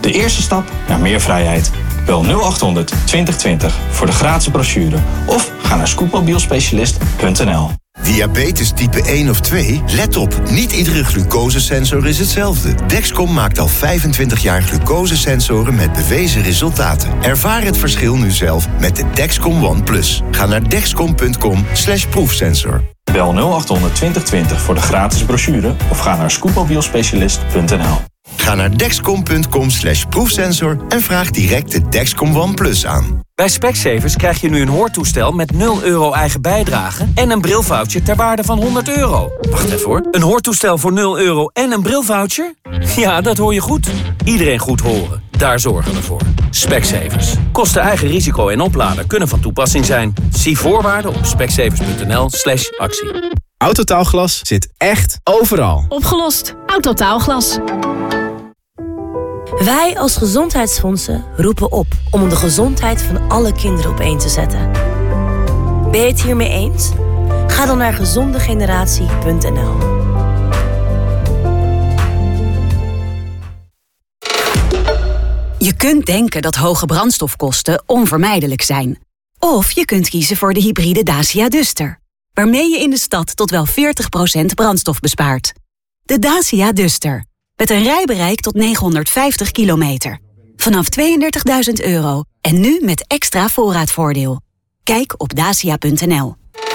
De eerste stap naar meer vrijheid. Bel 0800 2020 voor de gratis brochure of ga naar scootmobielspecialist.nl. Diabetes type 1 of 2? Let op, niet iedere glucosesensor is hetzelfde. Dexcom maakt al 25 jaar glucosesensoren met bewezen resultaten. Ervaar het verschil nu zelf met de Dexcom One Plus. Ga naar dexcom.com/proefsensor. Bel 0800 2020 voor de gratis brochure of ga naar scootmobielspecialist.nl. Ga naar dexcom.com/proefsensor en vraag direct de Dexcom One Plus aan. Bij Specsavers krijg je nu een hoortoestel met €0 eigen bijdrage en een brilvoucher ter waarde van €100. Wacht even hoor. Een hoortoestel voor €0 en een brilvoucher? Ja, dat hoor je goed. Iedereen goed horen. Daar zorgen we voor. Specsavers. Kosten eigen risico en oplader kunnen van toepassing zijn. Zie voorwaarden op specsavers.nl/actie. Autotaalglas zit echt overal. Opgelost. Autotaalglas. Wij als gezondheidsfondsen roepen op om de gezondheid van alle kinderen op één te zetten. Ben je het hiermee eens? Ga dan naar gezondegeneratie.nl. Je kunt denken dat hoge brandstofkosten onvermijdelijk zijn. Of je kunt kiezen voor de hybride Dacia Duster, waarmee je in de stad tot wel 40% brandstof bespaart. De Dacia Duster. Met een rijbereik tot 950 kilometer. Vanaf €32.000 en nu met extra voorraadvoordeel. Kijk op dacia.nl.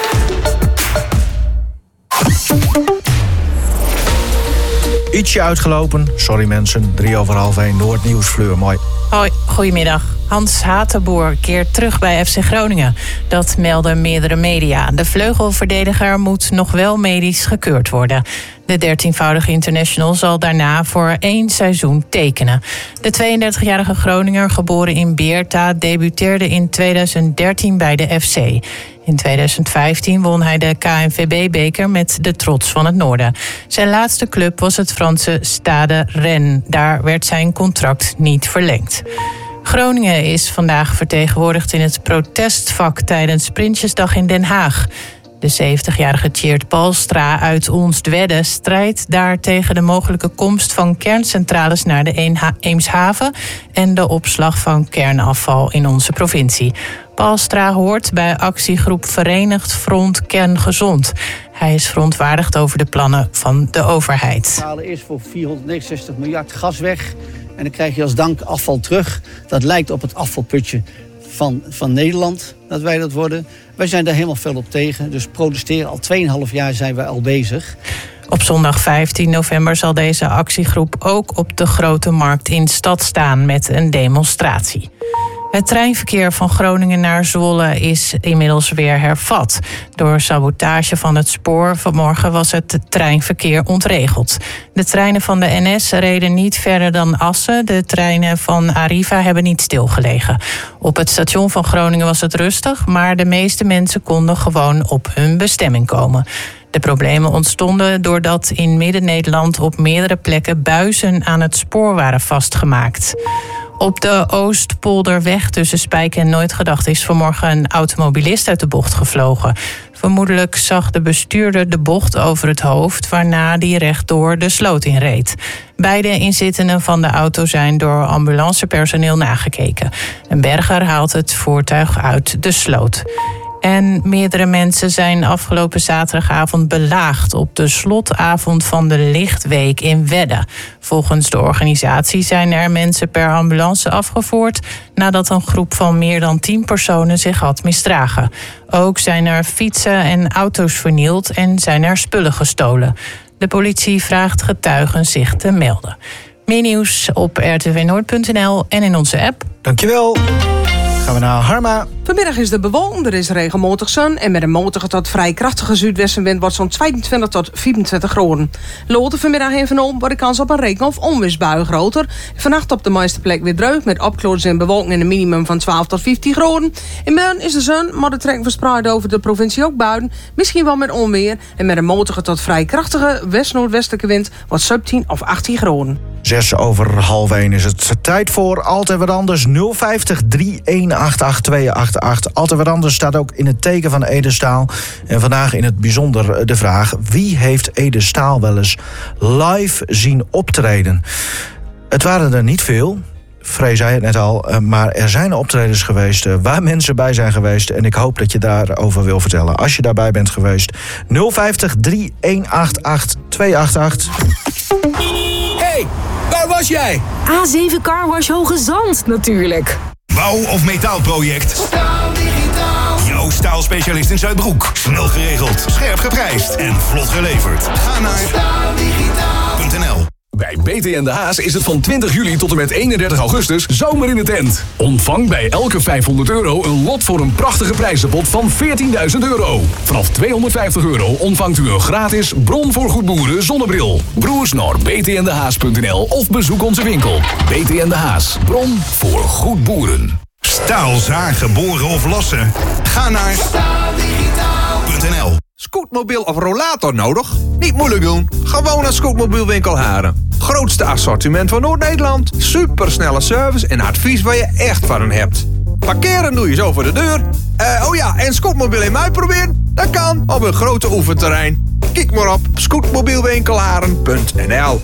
Ietsje uitgelopen. Sorry mensen, 1:03 Noordnieuws, Fleur, mooi. Hoi, goedemiddag. Hans Hatenboer keert terug bij FC Groningen. Dat melden meerdere media. De vleugelverdediger moet nog wel medisch gekeurd worden. De 13-voudige international zal daarna voor 1 seizoen tekenen. De 32-jarige Groninger, geboren in Beerta, debuteerde in 2013 bij de FC. In 2015 won hij de KNVB-beker met de Trots van het Noorden. Zijn laatste club was het Franse Stade Rennes. Daar werd zijn contract niet verlengd. Groningen is vandaag vertegenwoordigd in het protestvak tijdens Prinsjesdag in Den Haag. De 70-jarige Tjeerd Palstra uit Oostwedde strijdt daar tegen de mogelijke komst van kerncentrales naar de Eemshaven en de opslag van kernafval in onze provincie. Palstra hoort bij actiegroep Verenigd Front Kerngezond. Hij is verontwaardigd over de plannen van de overheid. We halen eerst voor 469 miljard gas weg en dan krijg je als dank afval terug. Dat lijkt op het afvalputje van Nederland, dat wij dat worden. Wij zijn daar helemaal fel op tegen, dus protesteren. Al 2,5 jaar zijn wij al bezig. Op zondag 15 november zal deze actiegroep ook op de Grote Markt in Stad staan met een demonstratie. Het treinverkeer van Groningen naar Zwolle is inmiddels weer hervat. Door sabotage van het spoor vanmorgen was het treinverkeer ontregeld. De treinen van de NS reden niet verder dan Assen. De treinen van Arriva hebben niet stilgelegen. Op het station van Groningen was het rustig, maar de meeste mensen konden gewoon op hun bestemming komen. De problemen ontstonden doordat in Midden-Nederland op meerdere plekken buizen aan het spoor waren vastgemaakt. Op de Oostpolderweg tussen Spijk en Nooitgedacht is vanmorgen een automobilist uit de bocht gevlogen. Vermoedelijk zag de bestuurder de bocht over het hoofd, waarna die rechtdoor de sloot inreed. Beide inzittenden van de auto zijn door ambulancepersoneel nagekeken. Een berger haalt het voertuig uit de sloot. En meerdere mensen zijn afgelopen zaterdagavond belaagd op de slotavond van de Lichtweek in Wedde. Volgens de organisatie zijn er mensen per ambulance afgevoerd nadat een groep van meer dan 10 personen zich had misdragen. Ook zijn er fietsen en auto's vernield en zijn er spullen gestolen. De politie vraagt getuigen zich te melden. Meer nieuws op rtvnoord.nl en in onze app. Dankjewel. Gaan we naar Harma. Vanmiddag is de bewolkt, er is regelmatig zon en met een matige tot vrij krachtige zuidwestenwind wordt zo'n 22 tot 24 graden. Later vanmiddag en vanavond wordt de kans op een regen- of onweersbui groter. Vannacht op de meeste plek weer droog met opklaringen en bewolking en een minimum van 12 tot 15 graden. In morgen is de zon, maar de trekken verspreid over de provincie ook buien. Misschien wel met onweer en met een matige tot vrij krachtige west-noordwestelijke wind wordt 17 of 18 graden. 1:06 is het tijd voor Altijd Wat Anders. 050 3188 288. Altijd Wat Anders staat ook in het teken van Ede Staal. En vandaag in het bijzonder de vraag: wie heeft Ede Staal wel eens live zien optreden? Het waren er niet veel. Frey zei het net al, maar er zijn optredens geweest waar mensen bij zijn geweest. En ik hoop dat je daarover wil vertellen. Als je daarbij bent geweest. 050 3188 288. Hey, waar was jij? A7 Carwash Hoge Zand, natuurlijk. Bouw- of metaalproject? Staaldigitaal. Jouw staalspecialist in Zuidbroek. Snel geregeld, scherp geprijsd en vlot geleverd. Ga naar staaldigitaal.nl. Bij BTN De Haas is het van 20 juli tot en met 31 augustus zomer in de tent. Ontvang bij elke €500 een lot voor een prachtige prijzenpot van €14.000. Vanaf €250 ontvangt u een gratis Bron voor Goedboeren zonnebril. Broers naar btndehaas.nl of bezoek onze winkel. BTN De Haas, Bron voor goed boeren. Staal zagen, boren of lossen? Ga naar staaldigitaal.nl. Scootmobiel of rollator nodig? Niet moeilijk doen. Gewoon naar Scootmobielwinkel Haren. Grootste assortiment van Noord-Nederland. Supersnelle service en advies waar je echt van hebt. Parkeren doe je zo voor de deur. En scootmobiel in mij proberen? Dat kan op een grote oefenterrein. Kijk maar op scootmobielwinkelharen.nl.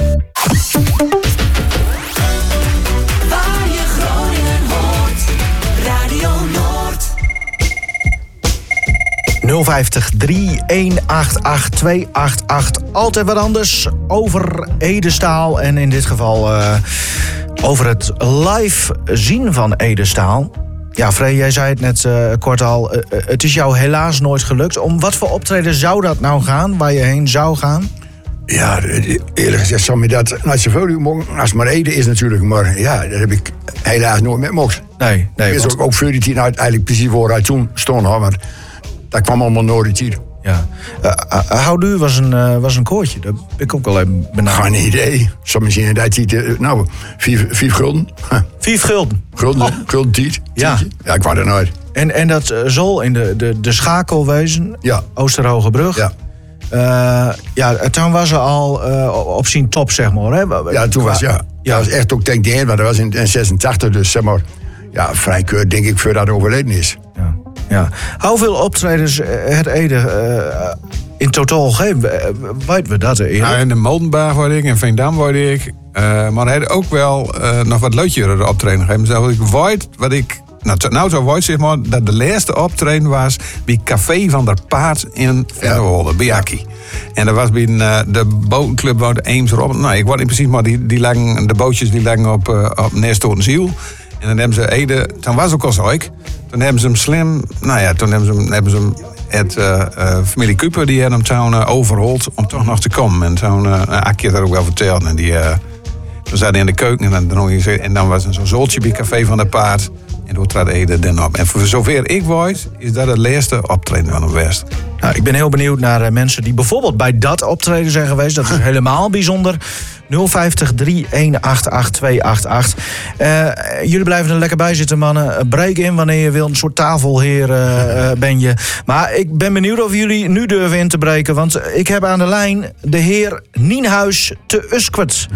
Waar je Groningen hoort. Radio Noord. 050 3188 288. Altijd wat anders over Edestaal. En in dit geval over het live zien van Edestaal. Ja, Frey, jij zei het net kort al. Het is jou helaas nooit gelukt. Om wat voor optreden zou dat nou gaan? Waar je heen zou gaan? Ja, eerlijk gezegd zou me dat naar zoveel mogen als maar Ede is natuurlijk. Maar ja, dat heb ik helaas nooit met mocht. Nee. Dat is ook voor die tien eigenlijk precies voor hij toen stond. Hoor, maar dat kwam allemaal nooit hier. Ja. How duur was een koortje? Dat heb ik ook wel even benaderd. Geen idee. Soms zien dat hij nou, 4 gulden. 4 gulden? Gulden tiet. Ja. Ja, ik wou er nooit. En dat zal in de schakelwezen, ja. Oosterhogebrug. Ja. Toen was ze al op zijn top, zeg maar. Hè? Ja, toen was dat was echt ook denk ik, want dat was in 86, dus zeg maar, ja, vrij keurig denk ik voor dat overleden is. Ja. Hoeveel optredens het Ede in totaal geven? Weten we dat eerder? Nou, in de Moldenberg word ik, in Veendam word ik. Maar hij had ook wel nog wat leukere optreden gegeven. Dus ik weet wat ik... Nou zo weet zeg maar dat de laatste optreden was bij Café van der Paard in Verwolde, bij Akkie. En dat was bij de bootclub waar de Eems erop. Nou, ik weet niet precies, maar die lagen, de bootjes die lagen op Neerstotenziel. En dan hebben ze Ede, toen was ook al zo ik. Toen hebben ze hem slim, toen hebben ze hem het familie Kuper, die hem toen overholt om toch nog te komen. En toen Akkie had dat ook wel verteld. En toen zaten in de keuken en dan was er zo'n zooltje bij Café van der Paard. En toen trad Ede dan op. En voor zover ik weet, is dat het laatste optreden van hem West. Nou, ik ben heel benieuwd naar mensen die bijvoorbeeld bij dat optreden zijn geweest. Dat is helemaal bijzonder. 050 3188 288. Jullie blijven er lekker bij zitten, mannen. Breek in wanneer je wilt. Een soort tafelheer ben je. Maar ik ben benieuwd of jullie nu durven in te breken. Want ik heb aan de lijn de heer Nienhuis te Usquert.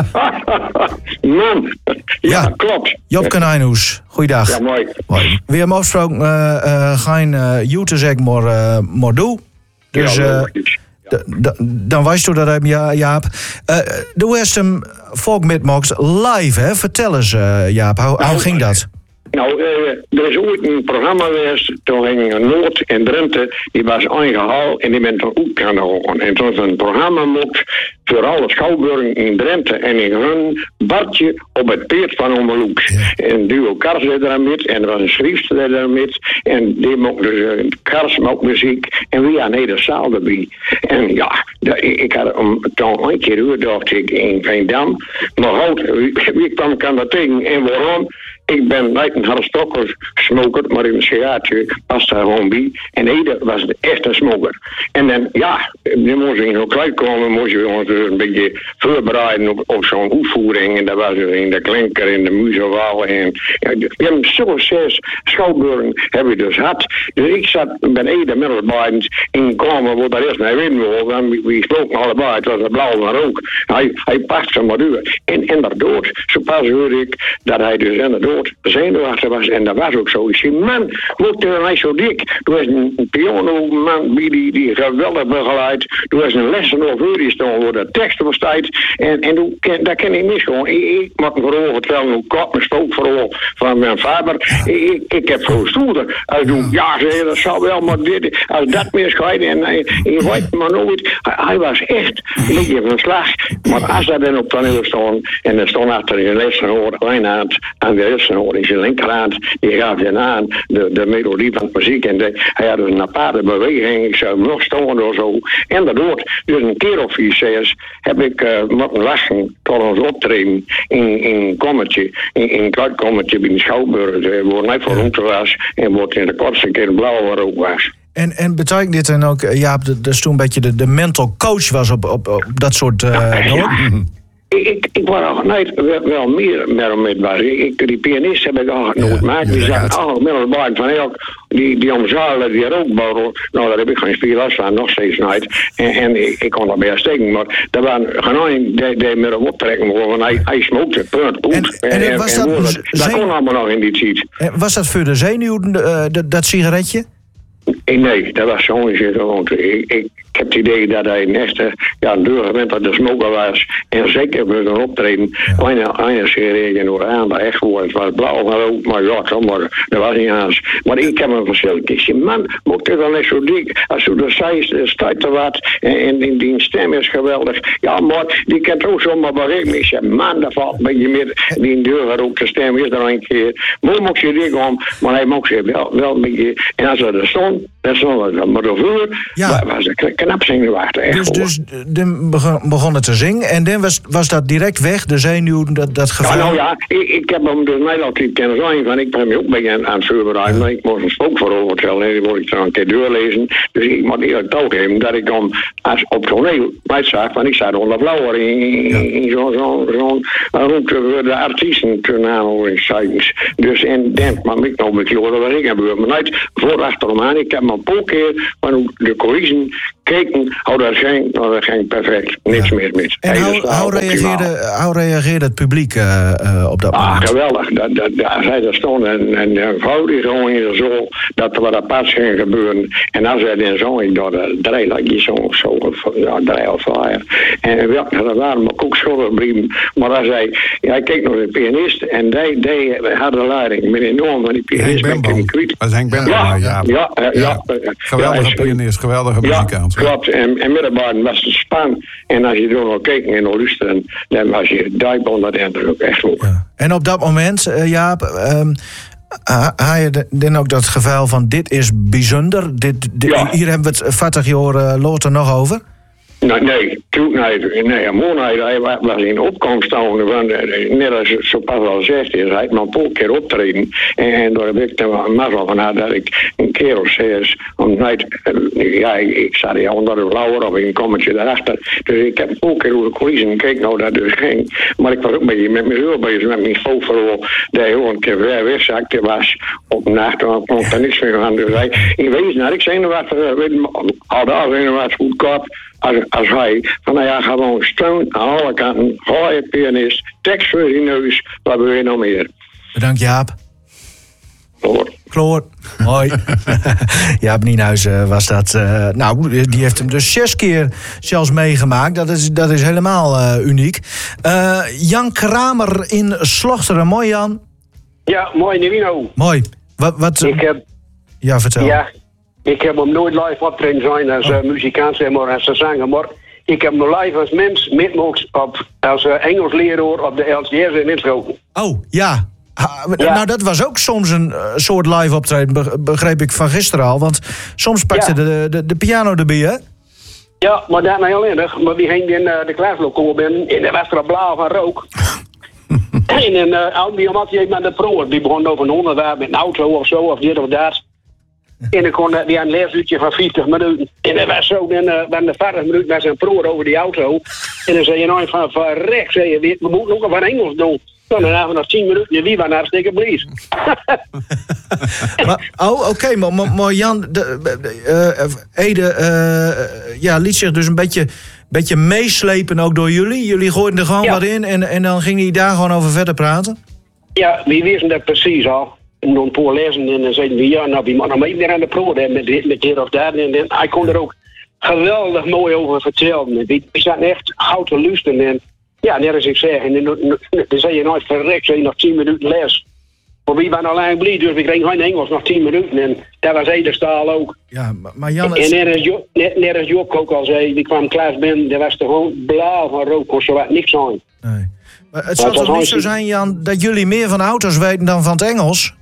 Man, ja, klopt. Job Konijnhoes, goeiedag. Ja, mooi. We hebben afgesproken geen you te zeggen, maar doe. Dus dan wijst u dat even, Jaap. De eerst hem volk met Mox live, hè? Vertel eens, Jaap, hoe ging dat? Nou, er is ooit een programma geweest, toen ging Noord en Drenthe, die was aangehaald en die bent dan ook gaan horen. En toen is een programma mocht voor alle schouwburgen in Drenthe en in hun Bartje op het peert van Ommeloek. En Duo Kars deed daar met en er was een schrijfster daar met en die mocht dus Kars mocht muziek en wie aan hele zaal erbij. En ja, ik had hem toen een keer gehoord, dacht ik, in Veendam. Maar goed, wie kwam kan dat tegen en waarom? Ik ben niet een hardstokker smoker, maar in een sigaartje past daar gewoon bij. En Ede was de echte smoker. En dan, ja, dan moest ik nog klein komen, moest je ons een beetje voorbereiden op zo'n uitvoering. En dat was in de Klinker, in de Muzewaal. En ja, we hebben zo'n 6 schouwburgen hebben we dus gehad. Dus ik zat bij Ede middelbeidend in Kamer, waar daar eerst naar winnen wilde. En we sloten allebei, het was een blauw en rook. Hij past ze maar door. En daardoor, zo pas hoorde ik dat hij dus inderdaad nood zenuwachtig was. En dat was ook zo. Ik zei, man, moet er niet zo dik. Er was een pianoman die geweldig begeleid. Er was een lessen over die stond waar de teksten was tijd. En dat ken ik mis gewoon. Ik mag me vooral vertellen hoe kort mijn stookverhaal van mijn vader. Ik heb voor stoelder. Hij doet, ja, zei, dat zou wel, maar dit, als dat meer scheiden. En je weet maar nooit. Hij was echt liggen van slag. Maar als dat dan op toneel stond, en er stond achter in zijn lessenhoor, alleen aan de lessenhoor in zijn linkerhand, die gaf je aan de melodie van de muziek. En hij had dus een aparte beweging, ik zou nog stonden of zo. En daardoor, dus een keer of 4 heb ik moeten lachen tot ons optreden in Kommetje, in Kruidkommetje bij de Schouwburg, waar net voor rond was en wat in de kortste keer blauw ook was. En betekent dit dan ook, Jaap, dat toen een beetje de mental coach was op dat soort Ik was al nooit wel meer met was. Die pianist heb ik al nooit gemaakt. Die zaten al middelbaar van elk. Die omzalen, die rookborrel. Nou, daar heb ik geen spierlast van, nog steeds nooit. En ik kon dat bij steken. Maar er waren geen die met hem optrekken. Want hij smokte, punt. En was dat kon allemaal nog in die tijd. Was dat voor de zenuw, dat sigaretje? Nee, dat was zo'n gewoonte. Ik heb het idee dat hij een echte deurgewend dat de smoker was. En zeker voor een optreden. Een serie door aan, dat echt wordt. Het was blauw, maar ook, maar ja, maar dat was niet aan. Maar ik heb hem verschillend. Ik zei, man, moet ik dan niet zo dik? Als je er zei, staat er wat. En die stem is geweldig. Ja, maar die kan ook zomaar bereiken. Ik zei, man, dat valt een beetje meer. Die deur ook de stem is er een keer. Mocht je dik om, maar hij mocht je wel een beetje. En als er stond, dat stond het. Maar daarvoor was het knap zenuwachtig. Dus dan begon het te zingen en dan was dat direct weg, de zenuw, dat geval? Nou ja, ik heb hem dus mij altijd kunnen zijn van, ik ben me ook een beetje aan het voorbereiden, maar ik moest een spookverhaal vertellen en die moet ik dan een keer doorlezen. Dus ik moet eerlijk toegeven dat ik dan als op toneel mij zag, want ik zat onder blauwer in zo'n route voor de artiesten ten aanhalingstekens. Dus en dan maar ik nog met Jorden waar ik heb maar niet voor achterom aan. Ik heb maar een paar keer van de coulissen keken, dat ging perfect. Niks meer mis. En hoe reageerde het publiek op dat moment? Geweldig. Als hij daar stond en vrouw die gewoon zo dat er wat apart ging gebeuren. En als hij dan zong, door de drijlakje zo 3 of 4. En dat waren maar ook schuldigbrieven. Maar als hij keek naar de pianist en die had de leiding. Met enorm van die pianist. Dat is Henk Bembel, ja. Geweldige pianist, geweldige muzikant. Klopt, en middelbaar was het span. En als je door nog keek en nog luisterde, dan was je duik onder de indruk echt ook. Ja. En op dat moment, Jaap, had je dan ook dat gevoel van dit is bijzonder? Hier hebben we het 40 jaar later nog over? Nee, hij was in opkomst staan van, net als zo pas al 16 is, hij had maar een paar keer optreden. En daar heb ik de mazzel van had dat ik een keer of 6, ik zat hier onder de blauwer of in een kommetje daarachter. Dus ik heb een paar keer door de coulissen gekeken hoe dat dus ging. Maar ik was ook een beetje met mezelf bezig, met mijn spookverhaal, dat hij gewoon een keer ver wegzakte was op nacht, en kon er niks meer aan. Dus ik wees naar, ik zei wat, wat goedkoop. Als hij van gewoon steun aan alle kanten, goeie pianist, tekst voor zijn neus, wat wil je nog meer? Bedankt Jaap. Kloor. Hoi. Jaap Nienhuizen was dat. Die heeft hem dus 6 keer zelfs meegemaakt. Dat is helemaal uniek. Jan Kramer in Slochteren. Mooi Jan. Ja, mooi Nivino. Mooi. Wat? Ja, vertel. Ja. Ik heb hem nooit live optreden zijn als muzikant, zeg maar, als zanger, maar ik heb hem live als mens metmocht als Engels leraar op de LCS in Inschoten. Oh, ja. Nou, dat was ook soms een soort live optreden, begreep ik van gisteren al, want soms pakte de piano erbij, hè? Ja, maar dat niet alleen, maar die ging in de klaslokaal binnen en er was er een blauw van rook. En al die omdat hij met de proer, die begon over een 100 jaar met een auto of zo, of dit of dat. En dan kon die een leesuurtje van 50 minuten. En dat was zo, dan de 40 minuten met zijn proer over die auto. En dan zei je nooit van rechts, zei je, we moeten ook wat Engels doen. Dan hebben we nog 10 minuten en wie was hartstikke blies. Oké, maar Jan, Ede liet zich dus een beetje meeslepen ook door jullie. Jullie gooiden er gewoon wat in en dan ging hij daar gewoon over verder praten? Ja, wie wisten dat precies al. En dan voor lezen en dan zeiden we, ja, nou, wie mag nog mee meer aan de pro met dit of dat. En hij kon er ook geweldig mooi over vertellen. We zaten echt goud te luisteren. En ja, net als ik zeg, en dan zei je nooit verrekt, zei je nog 10 minuten les. Maar wie waren alleen blij, dus we kregen geen Engels, nog 10 minuten. En dat was Edestaal ook. Ja, maar Jan... Net als Job ook al zei, die kwam klas binnen, dat was er gewoon blauw van rook, of zo wat niks aan. Nee. Maar het zou toch niet zo zijn, Jan, dat jullie meer van auto's weten dan van het Engels?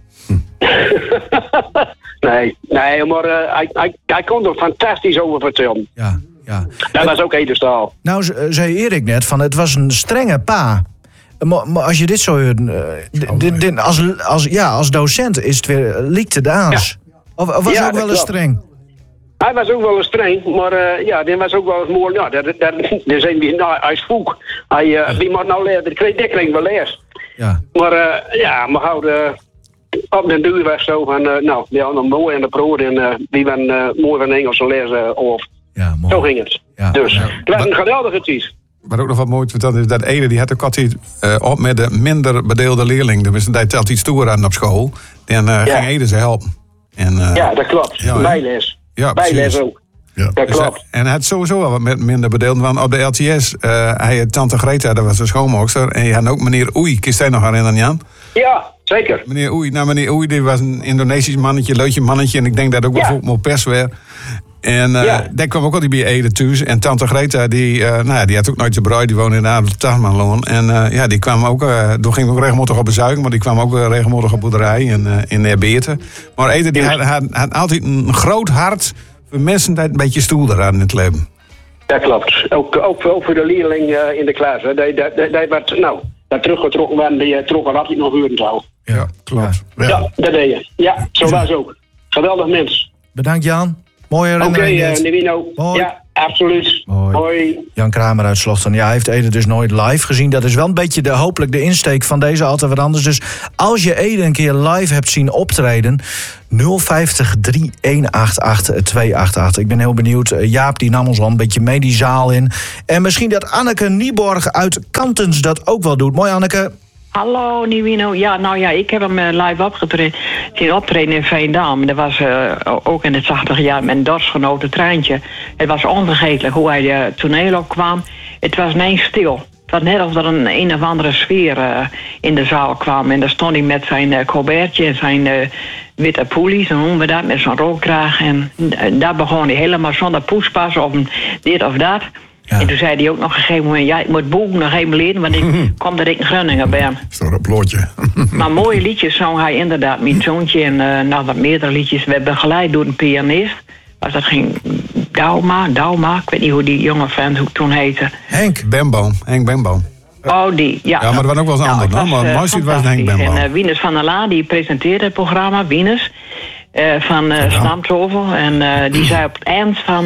Nee, maar hij kon er fantastisch over vertellen. Ja. Dat was ook Edestaal. Nou, zei Erik net, van het was een strenge pa. Maar als je dit zo hoort, als docent is het weer liekte de aans. Ja. Of was hij ook wel eens streng? Hij was ook wel eens streng, maar die was ook wel eens mooi. Ja, daar zijn we, hij is vroeg. Wie moet nou leren? Dat kreeg wel les. Ja. Maar maar houden op den duur was zo van, die hadden mooi aan de pro en die waren mooi van Engelse lezen of. Ja, mooi. Zo ging het. Ja. Dus het was een geweldige tijd. Wat ook nog wat mooi te vertellen is dat Ede die had ook altijd op met de minder bedeelde leerling. Dus hij telt iets stoer aan op school. Dan ging Ede ze helpen. En, ja, dat klopt. Ja, bijles. Ja, bijles ook. Ja. Dat klopt. En hij had sowieso wel wat minder bedeeld. Want op de LTS, hij had tante Greta, dat was de schoonmaakster. En je had ook meneer Oei, kun je jij nog herinneren, Jan? Ja, zeker. Meneer Oei, die was een Indonesisch mannetje, leutje mannetje. En ik denk dat ook wel voor pers weer. En daar kwam ook altijd bij Ede thuis. En tante Greta, die had ook nooit zijn bruid. Die woonde in de Adeltachmanloon. En die kwam ook, toen ging ook regelmatig op bezuiken. Maar die kwam ook regelmatig op boerderij in Neerbeerte. Maar Ede die had altijd een groot hart voor mensen die een beetje stoerder aan in het leven. Dat klopt. Ook voor de leerling in de klas. Die werd, dat teruggetrokken waren, die trokken altijd nog uren touw. Ja, klopt. Ja, dat deed je. Ja, zo was ook. Geweldig mens. Bedankt, Jan. Mooie herinnering. Oké, Nivino. Ja, absoluut. Hoi. Jan Kramer uit Slochteren. Ja, hij heeft Ede dus nooit live gezien. Dat is wel een beetje hopelijk de insteek van deze Altijd Wat Anders. Dus als je Ede een keer live hebt zien optreden, 050 3188 288. Ik ben heel benieuwd. Jaap die nam ons al een beetje mee die zaal in. En misschien dat Anneke Nieborg uit Kantens dat ook wel doet. Mooi, Anneke. Hallo Nivino. Ja, ik heb hem live zien optreden in Veendam. Dat was ook in het 80 jaar met een dorpsgenoten Treintje. Het was onvergetelijk hoe hij de toneel opkwam. Het was ineens stil. Het was net alsof er een of andere sfeer in de zaal kwam. En daar stond hij met zijn colbertje en zijn witte poelie, zo noemen we dat, met zo'n rookkraag. En daar begon hij helemaal zonder poespas of dit of dat. Ja. En toen zei hij ook nog op een gegeven moment, ja, ik moet boek nog even leren, want ik kom dat ik in Groningen ben. Is dat een plootje? Maar mooie liedjes zong hij inderdaad, mijn zoontje en nog wat meerdere liedjes. We hebben begeleid door een pianist. Was dat geen Dauma, ik weet niet hoe die jonge vent toen heette. Henk Bemboom. Oh, die, ja. Ja, maar dat was ook wel eens anders, maar het mooiste was Henk Bemboom. En Wieners van der Laan, die presenteerde het programma, Wieners. Van Stamtovel. En die zei op het eind van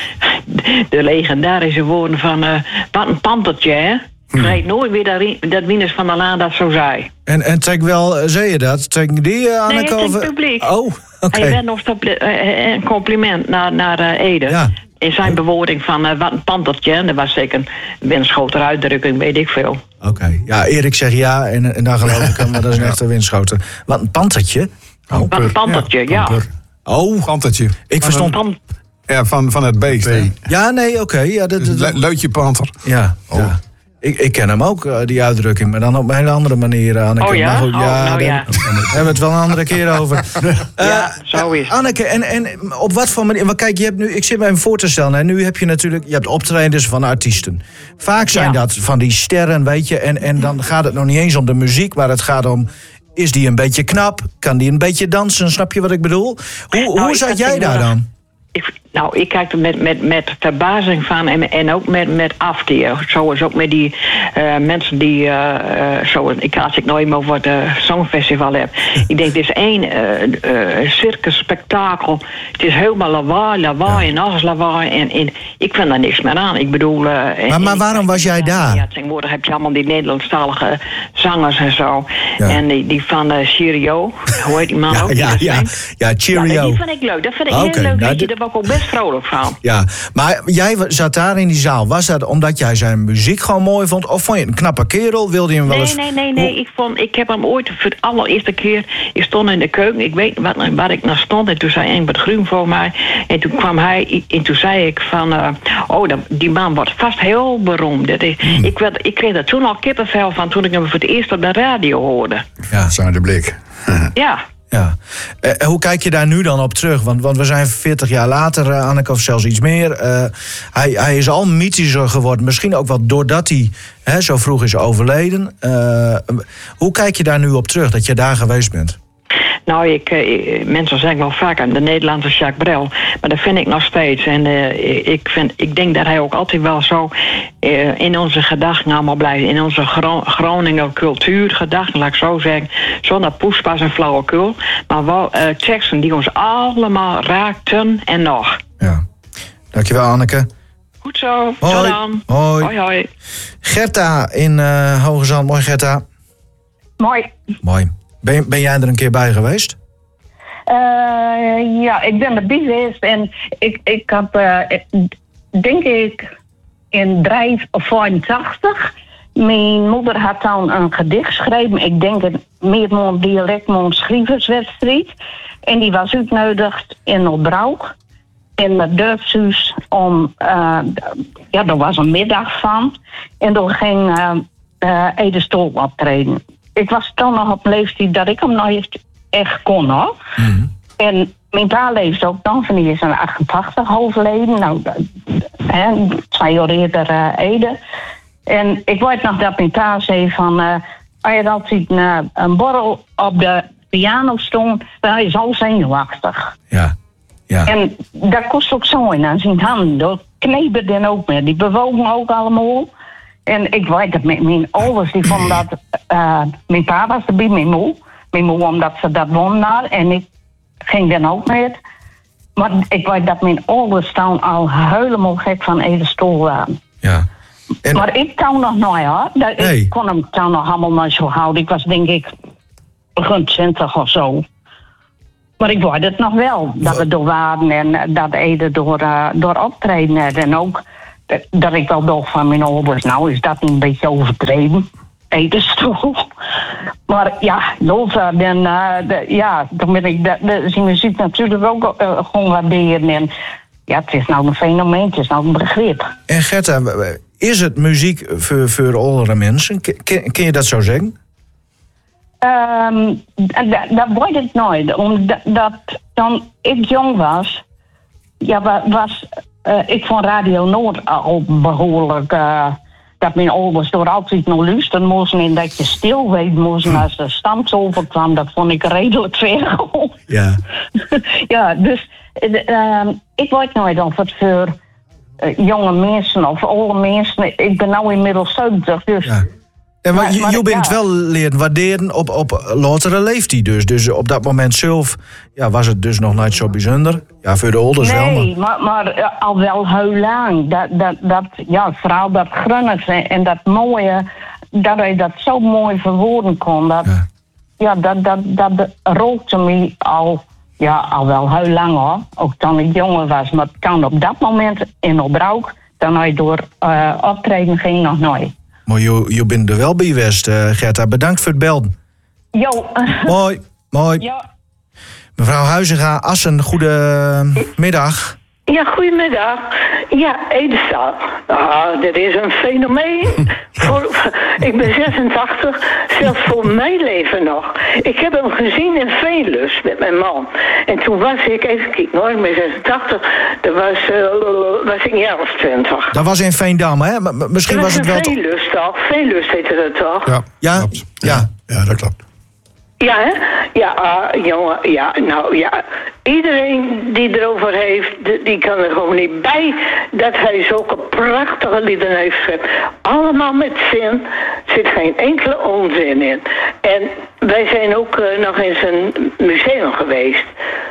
de legendarische woorden van wat een pantertje, hè? Ik weet nooit weer dat Wieners van der Laan dat zo zei. En zeg wel, zei je dat? Zeg die Anneke? Nee, het publiek. Oh, oké. Hij werd nog een compliment naar Ede. Ja. In zijn bewoording van wat een pantertje. En dat was zeker een windschoter uitdrukking, weet ik veel. Oké. Ja, Erik zegt ja en dan geloof ik hem, maar dat is een echte windschoter. Wat een pantertje? Wat een pantertje, ja. Oh, pantertje. Ik verstond... Ja, van het beest. Ja, nee, oké. Ja, leutje panter. Ja. Oh. Ja. Ik ken hem ook, die uitdrukking, maar dan op een hele andere manier, Anneke. Oh ja? Maar goed, daar hebben we het wel een andere keer over. Ja, zo is het. Anneke, en op wat voor manier... Want kijk, je hebt nu, ik zit me even voor te stellen, en nu heb je natuurlijk... Je hebt optredens van artiesten. Vaak zijn dat van die sterren, weet je, en dan gaat het nog niet eens om de muziek, maar het gaat om... Is die een beetje knap? Kan die een beetje dansen? Snap je wat ik bedoel? Hoe zat jij daar dan? Ik kijk er met verbazing van en ook met afkeer. Zoals ook met die mensen die... als ik nooit meer over het Songfestival heb. Ik denk, dit is één circus-spektakel. Het is helemaal lawaai en nog eens lawaai. En ik vind daar niks meer aan. Ik bedoel... maar waarom was jij daar? Ja, tegenwoordig heb je allemaal die Nederlandstalige zangers en zo. Ja. En die van Cheerio. Hoe heet die man ook? Ja, Cheerio. Ja, die vind ik leuk. Dat vind ik heel leuk. Dat wil ik ook best best vrolijk van. Ja, maar jij zat daar in die zaal. Was dat omdat jij zijn muziek gewoon mooi vond? Of vond je het een knappe kerel? Wilde je hem wel eens... Nee. Ik heb hem ooit voor de allereerste keer... Ik stond in de keuken. Ik weet waar ik naar stond. En toen zei Engbert Groen voor mij. En toen kwam hij... En toen zei ik van... die man wordt vast heel beroemd. Ik kreeg er toen al kippenvel van... toen ik hem voor het eerst op de radio hoorde. Ja, zijn de blik. Ja. Ja. Hoe kijk je daar nu dan op terug? Want we zijn 40 jaar later, Anneke, of zelfs iets meer. Hij is al mythischer geworden. Misschien ook wel doordat hij zo vroeg is overleden. Hoe kijk je daar nu op terug, dat je daar geweest bent? Nou, mensen zeggen wel vaak de Nederlandse Jacques Brel. Maar dat vind ik nog steeds. En ik denk dat hij ook altijd wel zo in onze gedachten allemaal blijft. In onze Groninger cultuurgedachten, laat ik zo zeggen. Zonder poespas en flauwekul. Maar wel teksten die ons allemaal raakten en nog. Ja. Dankjewel, Anneke. Goed zo. Hoi. Tot dan. Hoi. Gerta in Hoge Zand. Mooi, Gerta. Mooi. Ben jij er een keer bij geweest? Ja, ik ben erbij geweest en ik had, denk ik, in 85. Mijn moeder had dan een gedicht geschreven. Ik denk het meer een dialect, een schrijverswedstrijd. En die was uitgenodigd in Opbroek. In het dorpshuis om, er was een middag van. En toen ging Ede Stol optreden. Ik was toen nog op leeftijd dat ik hem nog echt kon, hoor. Mm-hmm. En mijn pa leefde ook dan, van die is in 88 overleden. Nou, 2 jaar eerder Ede. En ik weet nog dat mijn pa zei van... als je altijd een borrel op de piano stond, dan is al zenuwachtig. Ja. En dat kost ook zo in aan zijn handen. Dat kneberde dan ook meer. Die bewogen ook allemaal. En ik weet dat met mijn ouders, die vonden dat... mijn pa was erbij, mijn moe, omdat ze dat won daar. En ik ging dan ook mee. Maar ik weet dat mijn ouders dan al helemaal gek van Ede Stol waren. Ja. Maar ik kan nog nooit, hoor. Nee. Ik kon hem dan nog helemaal niet zo houden. Ik was denk ik begin 20 of zo. Maar ik weet het nog wel, dat we door waren en dat Ede door optreden had. En ook... dat ik wel dacht van mijn ouders, nou is dat niet een beetje overdreven? Ede Stol. Maar ja, later, dan ben ik zijn muziek natuurlijk ook gewoon waarderen. En ja, het is nou een fenomeen, het is nou een begrip. En Gerta, is het muziek voor oudere mensen? Kun je dat zo zeggen? Dat weet ik nooit. Omdat toen ik jong was, ik vond Radio Noord al behoorlijk... dat mijn ouders door altijd nog luisteren moesten... en dat je stil weet moest als de stand overkwam. Dat vond ik redelijk ver. Ja. Ja, dus ik weet nooit of het voor jonge mensen of oude mensen... Ik ben nou inmiddels 70, dus... Ja. Ja, maar je bent wel leren waarderen op latere leeftijd dus. Dus op dat moment zelf was het dus nog niet zo bijzonder. Ja, voor de ouders wel. Nee, maar al wel heel lang. Vooral dat grunnige en dat mooie... dat hij dat zo mooi verwoorden kon. Dat rookte me al wel heel lang, hoor. Ook toen ik jonger was. Maar het kan op dat moment in Opbroek... dan hij door optreden ging nog nooit. Maar je bent er wel bij geweest, Gerta. Bedankt voor het belden. Jo. Mooi. Ja. Mevrouw Huizinga, Assen, goedemiddag. Ja, goedemiddag. Ja, Edestaal. Dat is een fenomeen. Ik ben 86, zelfs voor mijn leven nog. Ik heb hem gezien in Veelus met mijn man. En toen was ik, even kijken hoor, ik ben 86, dat was ik een jaar of 20. Dat was in Veendam, hè? Misschien was het wel... Veelus toch? Veelus heette dat toch? Ja, ja, dat klopt. Ja, hè? Ja, jongen, iedereen die erover heeft, die kan er gewoon niet bij dat hij zulke prachtige liederen heeft geschreven. Allemaal met zin. Er zit geen enkele onzin in. En wij zijn ook nog eens een museum geweest.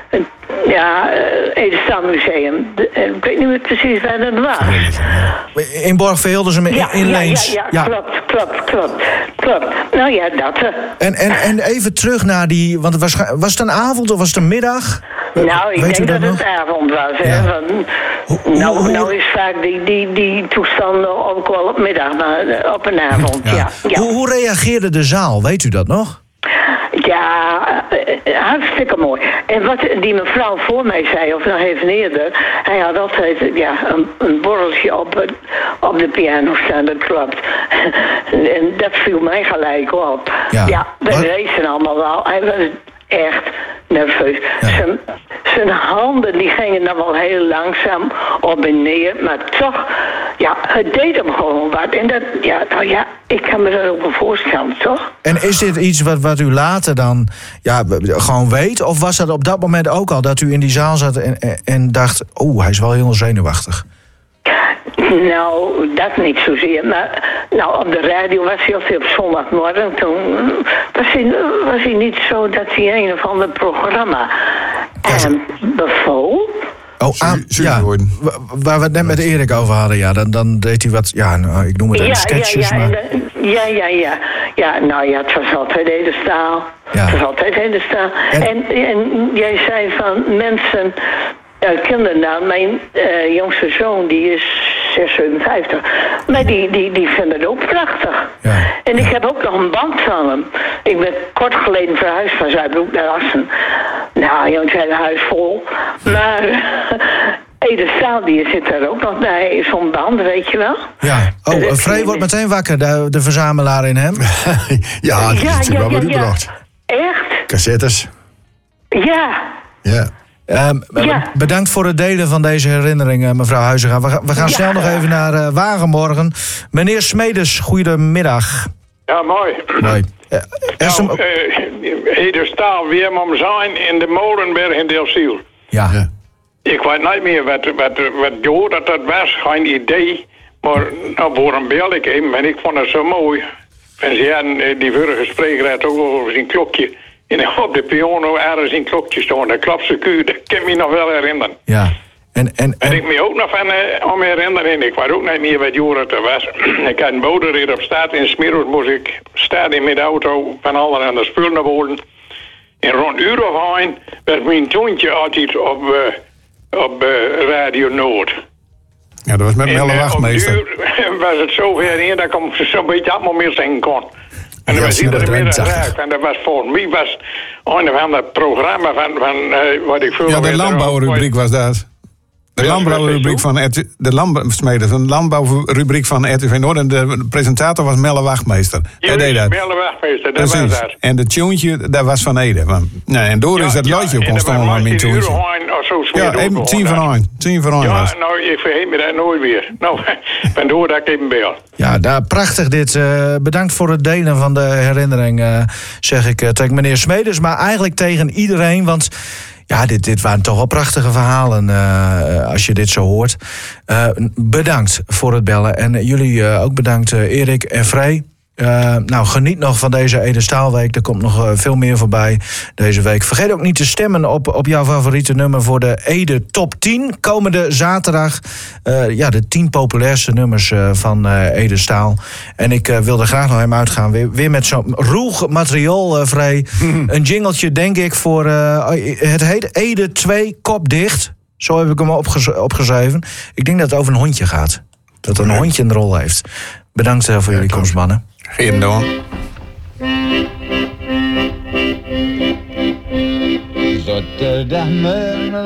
Edestaal Museum. Ik weet niet meer precies waar dat was. In Borgvelderen in Leens. Ja, klopt. Nou ja, dat. En even terug naar die... Want was het een avond of was het een middag? Nou, ik Weet u denk dat dat het avond was. Hè? Ja. Want, nou is vaak die toestanden ook wel op middag, maar op een avond. Ja. Hoe reageerde de zaal? Weet u dat nog? Ja, hartstikke mooi. En wat die mevrouw voor mij zei, of nog even eerder, hij had altijd een borreltje op de piano staan, dat klopt. En dat viel mij gelijk op. Ja, we racen allemaal wel. Hij was echt nerveus. Zijn handen die gingen dan wel heel langzaam op en neer, maar toch, het deed hem gewoon wat. En dat, ik kan me dat ook wel voorstellen, toch? En is dit iets wat u later dan gewoon weet? Of was dat op dat moment ook al dat u in die zaal zat en dacht, hij is wel heel zenuwachtig? Nou, dat niet zozeer. Maar op de radio was hij altijd op zondagmorgen. Toen was hij niet zo dat hij een of ander programma bevoel. Waar we het net met Erik over hadden, dan deed hij wat, ik noem het even sketches. Het was altijd hele staal. Het was altijd hele staal. En jij zei van mensen, kinderen dan, mijn jongste zoon, die is 57, maar die vinden het ook prachtig. En ik heb ook nog een band van hem. Ik ben kort geleden verhuisd van Zuidbroek naar Assen. Nou, jongens, het hele huis vol. Maar Ede Staal, die zit er ook nog bij, zo'n band, weet je wel. Ja, Frey wordt meteen wakker, de verzamelaar in hem. Ja, die is wel wat u bracht. Echt? Cassettes. Ja. Bedankt voor het delen van deze herinneringen, mevrouw Huizinga. We gaan snel nog even naar Wagenborgen. Meneer Smedes, goedemiddag. Ja, mooi. Ede Staal, weer om zijn in de Molenberg in Delziel. Ja. Ik weet niet meer wat joh, dat was, geen idee. Maar waarom bel ik hem? En ik vond het zo mooi. En ze hadden, die vorige spreker had ook over zijn klokje. En op de piano ergens in klokje staan. Dat klopt secuur, dat kan me nog wel herinneren. Ja. En ik me ook nog van om herinneren. Ik weet ook niet meer wat jaar het was. Ik had een boterrit op staat in Smirros moest ik staan met de auto van allerhande spullen naar boven. En rond uur of 1 werd mijn toontje altijd op Radio Noord. Ja, dat was met Melle Wachtmeester. Was het zover in dat ik hem zo'n beetje allemaal meer zingen kon. En dat was iedere middag raak. En dat was voor mij een of ander programma van wat ik veel. Ja, de landbouwrubriek was dat. De landbouwrubriek van landbouwrubriek van RTV Noord. En de presentator was Melle Wachtmeester. Hij deed dat. Melle Wachtmeester, dat was dat. En de tune, dat was van Ede. En door is dat luidje constant aan mijn tune. Ja, 10 van 1. 10 van 1 was. Ja, nou, ik vergeet me dat nooit weer. Nou, ben door dat ik even bel. Ja, prachtig dit. Bedankt voor het delen van de herinnering, zeg ik tegen meneer Smedes. Maar eigenlijk tegen iedereen, want ja, dit waren toch wel prachtige verhalen als je dit zo hoort. Bedankt voor het bellen. En jullie ook bedankt, Erik en Frey. Geniet nog van deze Ede Staalweek. Er komt nog veel meer voorbij deze week. Vergeet ook niet te stemmen op jouw favoriete nummer voor de Ede Top 10. Komende zaterdag de 10 populairste nummers van Ede Staal. En ik wil er graag nog even uitgaan. Weer met zo'n roeg materiaal, Vrij. Een jingletje, denk ik, voor het heet Ede 2 Kop Dicht. Zo heb ik hem opgeschreven. Ik denk dat het over een hondje gaat. Dat een hondje een rol heeft. Bedankt voor jullie komst, mannen. Geen dank. Rotterdam.